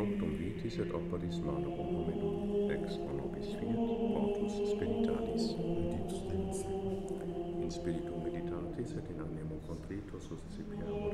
Constructum vitis et operis manuum hominum, ex o nobis fiat, portus spiritualis. Benedictus Deus in secula. In spiritu meditatis et in animo contrito suscipiamur